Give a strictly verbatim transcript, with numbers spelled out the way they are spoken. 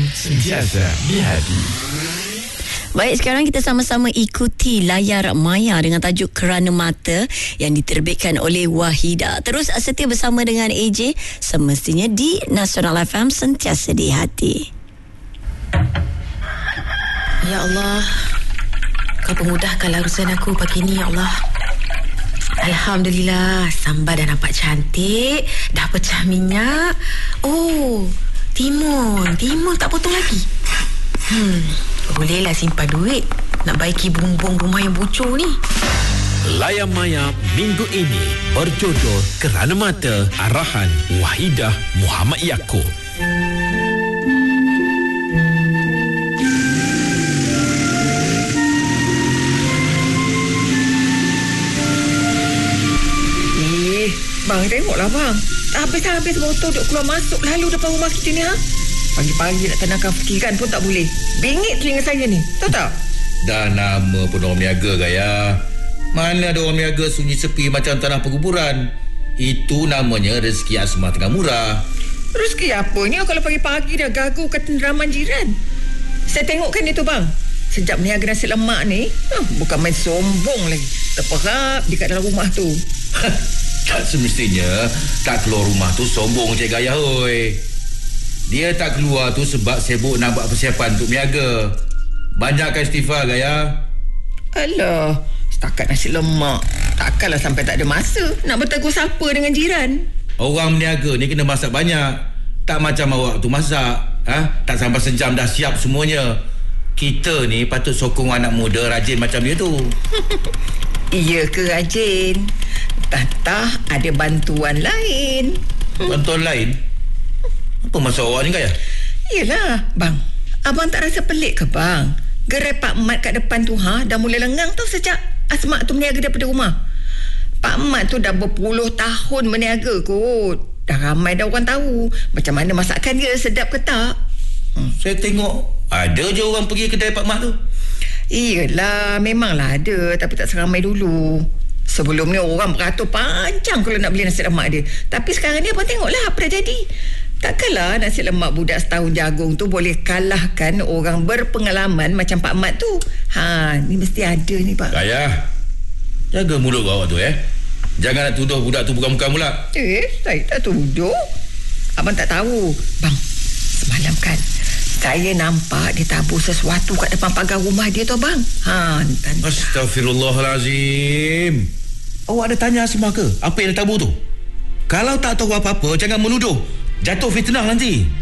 M sentiasa di hati. Baik, sekarang kita sama-sama ikuti layar maya dengan tajuk Kerana Mata yang diterbitkan oleh Wahida. Terus setia bersama dengan A J, semestinya di Nasional F M, sentiasa di hati. Ya Allah, Kau pemudahkanlah urusan aku pagi ni, ya Allah. Alhamdulillah, sambal dah nampak cantik, dah pecah minyak. Oh, timun, timun tak potong lagi. Hmm, bolehlah simpan duit nak baiki bumbung rumah yang bocor ni. Layar Maya minggu ini berjudul Kerana Mata, arahan Wahidah Muhammad Yaakob. Eh, bang, tengoklah bang. Habis-habis motor duk keluar masuk lalu depan rumah kita ni, ha? Pagi-pagi nak tenangkan fikiran pun tak boleh. Bingit telinga saya ni, tahu tak? Dah nama pun orang niaga, Gaya. Mana ada orang niaga sunyi sepi macam tanah perkuburan. Itu namanya rezeki Asma tengah murah. Rezeki apanya kalau pagi-pagi dah gagu ketenteraman jiran? Saya tengokkan itu bang. Sejak meniaga nasi lemak ni, huh, bukan main sombong lagi. Terperap dekat dalam rumah tu. Tak semestinya tak keluar rumah tu sombong, Cik Gaya, oi. Dia tak keluar tu sebab sibuk nak buat persiapan untuk meniaga. Banyakkan istighfar, Gaya. Alah, setakat nasi lemak, takkanlah sampai tak ada masa nak bertegur sapa dengan jiran. Orang meniaga ni kena masak banyak. Tak macam awak tu masak, ha? Tak sampai sejam dah siap semuanya. Kita ni patut sokong anak muda rajin macam dia tu. Iya ke rajin? Tah-tah ada bantuan lain. Bantuan lain? Apa maksud awak ni, Gaya? Yelah, bang. Abang tak rasa pelik ke, bang? Gerai Pak Mat kat depan tu, ha, dah mula lengang tau sejak Asma tu meniaga daripada rumah. Pak Mat tu dah berpuluh tahun meniaga kot. Dah ramai dah orang tahu macam mana masakan dia, sedap ke tak. Hmm, saya tengok ada je orang pergi kedai Pak Mat tu. Iyalah, memanglah ada, tapi tak seramai dulu. Sebelum ni orang beratur panjang kalau nak beli nasi lemak dia. Tapi sekarang ni abang tengoklah apa dah jadi. Takkanlah nasi lemak budak setahun jagung tu boleh kalahkan orang berpengalaman macam Pak Mat tu. Ha, ni mesti ada ni, Pak. Gaya, jaga mulut awak tu, eh. Jangan nak tuduh budak tu bukan-bukan pula. Eh, saya tak tuduh. Abang tak tahu. Bang, semalam kan saya nampak dia tabur sesuatu kat depan pagar rumah dia tu, bang. Ha, entah. Astaghfirullahalazim. Awak ada tanya Asma ke apa yang dia tabur tu? Kalau tak tahu apa-apa, jangan menuduh. Jatuh fitnah nanti.